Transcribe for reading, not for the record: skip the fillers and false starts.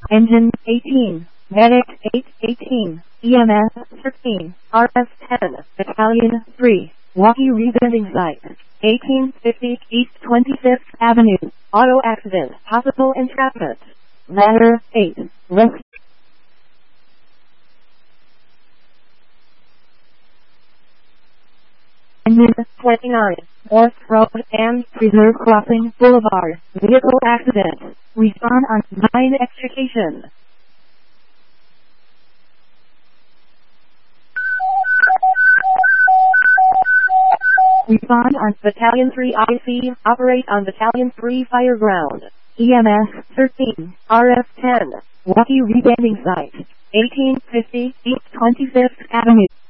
Engine 18, Medic 818, EMS 13, RF 10, Battalion 3, Walkie Rebending Site, 1850 East 25th Avenue, Auto Accident, Possible Entrapment. Ladder 8, Rescue. Engine 29, North Road and Preserve Crossing Boulevard, Vehicle Accident. Respond on Mine Extrication. Respond on Battalion 3 IC, operate on Battalion 3 Fireground. EMS 13, RF 10, Walkie Rebending Site, 1850 East 25th Avenue.